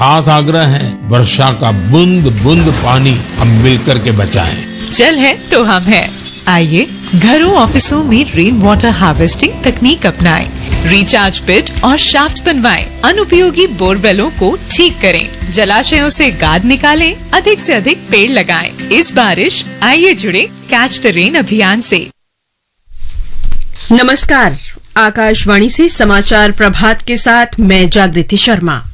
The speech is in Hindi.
खास आग्रह है, वर्षा का बूंद बूंद पानी हम मिलकर के बचाएं। जल है तो हम हैं। आइए घरों ऑफिसों में रेन वाटर हार्वेस्टिंग तकनीक अपनाएं, रिचार्ज पिट और शाफ्ट बनवाएं, अनुपयोगी बोरवेलों को ठीक करें, जलाशयों से गाद निकालें, अधिक से अधिक पेड़ लगाएं। इस बारिश आइए जुड़े कैच द रेन अभियान से। नमस्कार, आकाशवाणी से समाचार प्रभात के साथ मैं जागृति शर्मा।